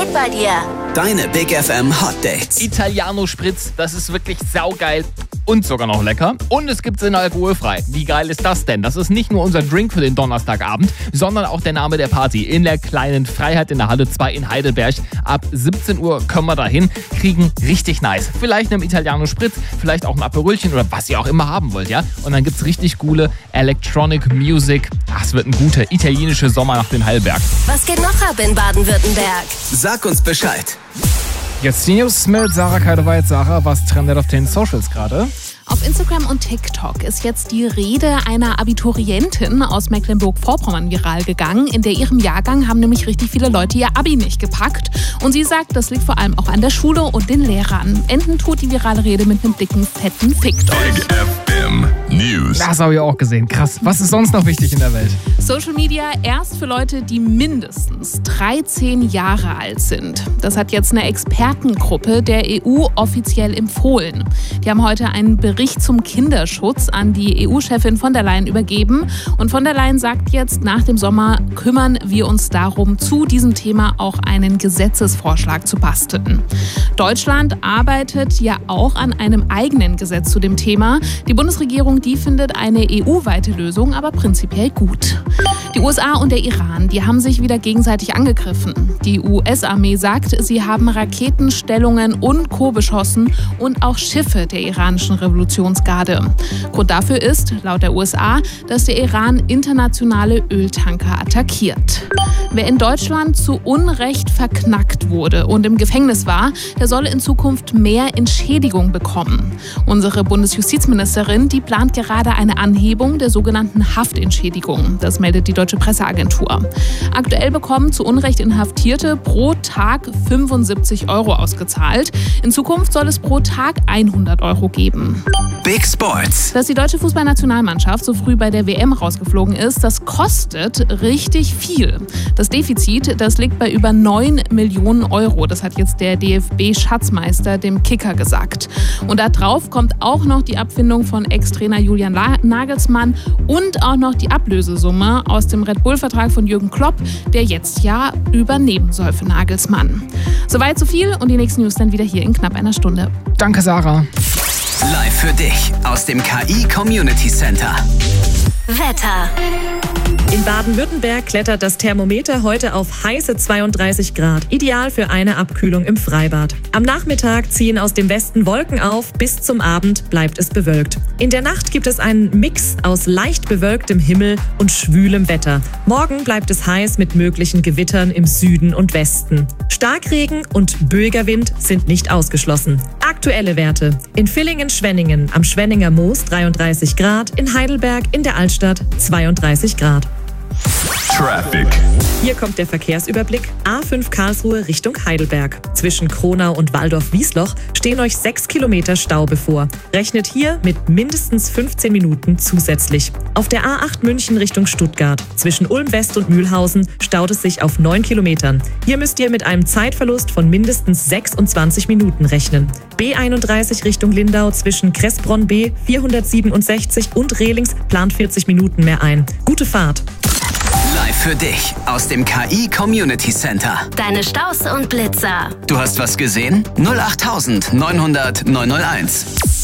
Zeit bei dir. Deine Big FM Hot Dates. Italiano Spritz, das ist wirklich saugeil und sogar noch lecker. Und es gibt sie in alkoholfrei. Wie geil ist das denn? Das ist nicht nur unser Drink für den Donnerstagabend, sondern auch der Name der Party in der kleinen Freiheit in der Halle 2 in Heidelberg. Ab 17 Uhr können wir dahin, kriegen richtig nice. Vielleicht einen Italiano Spritz, vielleicht auch ein Aperolchen oder was ihr auch immer haben wollt, ja? Und dann gibt's richtig coole Electronic Music. Ach, es wird ein guter italienischer Sommernacht in Heidelberg. Was geht noch ab in Baden-Württemberg? Sag uns Bescheid. Jetzt die News mit Sarah Keideweit. Sarah, was trendet auf den Socials gerade? Auf Instagram und TikTok ist jetzt die Rede einer Abiturientin aus Mecklenburg-Vorpommern viral gegangen. In ihrem Jahrgang haben nämlich richtig viele Leute ihr Abi nicht gepackt. Und sie sagt, das liegt vor allem auch an der Schule und den Lehrern. Enden tut die virale Rede mit einem dicken, fetten Fickt euch. Big FM News. Das habe ich auch gesehen. Krass. Was ist sonst noch wichtig in der Welt? Social Media erst für Leute, die mindestens 13 Jahre alt sind. Das hat jetzt eine Expertengruppe der EU offiziell empfohlen. Die haben heute einen Bericht zum Kinderschutz an die EU-Chefin von der Leyen übergeben. Und von der Leyen sagt jetzt, nach dem Sommer kümmern wir uns darum, zu diesem Thema auch einen Gesetzesvorschlag zu basteln. Deutschland arbeitet ja auch an einem eigenen Gesetz zu dem Thema. Die Bundesregierung, die findet eine EU-weite Lösung aber prinzipiell gut. Die USA und der Iran, die haben sich wieder gegenseitig angegriffen. Die US-Armee sagt, sie haben Raketenstellungen und Co. beschossen und auch Schiffe der iranischen Revolutionsgarde. Grund dafür ist, laut der USA, dass der Iran internationale Öltanker attackiert. Wer in Deutschland zu Unrecht verknackt wurde und im Gefängnis war, der soll in Zukunft mehr Entschädigung bekommen. Unsere Bundesjustizministerin, die plant gerade eine Anhebung der sogenannten Haftentschädigung. Das meldet die Deutsche Presseagentur. Aktuell bekommen zu Unrecht Inhaftierte pro Tag 75 € ausgezahlt. In Zukunft soll es pro Tag 100 € geben. Big Sports. Dass die deutsche Fußballnationalmannschaft so früh bei der WM rausgeflogen ist, das kostet richtig viel. Das Defizit, das liegt bei über 9 Millionen €. Das hat jetzt der DFB-Schatzmeister dem Kicker gesagt. Und da drauf kommt auch noch die Abfindung von Ex-Trainer Julian Nagelsmann und auch noch die Ablösesumme aus dem Red Bull-Vertrag von Jürgen Klopp, der jetzt ja übernehmen soll für Nagelsmann. Soweit so viel und die nächsten News dann wieder hier in knapp einer Stunde. Danke, Sarah. Live für dich aus dem KI Community Center. Wetter. In Baden-Württemberg klettert das Thermometer heute auf heiße 32 Grad. Ideal für eine Abkühlung im Freibad. Am Nachmittag ziehen aus dem Westen Wolken auf. Bis zum Abend bleibt es bewölkt. In der Nacht gibt es einen Mix aus leicht bewölktem Himmel und schwülem Wetter. Morgen bleibt es heiß mit möglichen Gewittern im Süden und Westen. Starkregen und böiger Wind sind nicht ausgeschlossen. Aktuelle Werte. In Villingen-Schwenningen am Schwenninger Moos 33 Grad. In Heidelberg in der Altstadt 32 Grad. Traffic. Hier kommt der Verkehrsüberblick. A5 Karlsruhe Richtung Heidelberg. Zwischen Kronau und Waldorf-Wiesloch stehen euch 6 Kilometer Stau bevor. Rechnet hier mit mindestens 15 Minuten zusätzlich. Auf der A8 München Richtung Stuttgart. Zwischen Ulm West und Mühlhausen staut es sich auf 9 Kilometern. Hier müsst ihr mit einem Zeitverlust von mindestens 26 Minuten rechnen. B31 Richtung Lindau zwischen Kressbronn B 467 und Rehlings plant 40 Minuten mehr ein. Gute Fahrt. Live für dich aus dem KI Community Center. Deine Staus und Blitzer. Du hast was gesehen? 08900 901.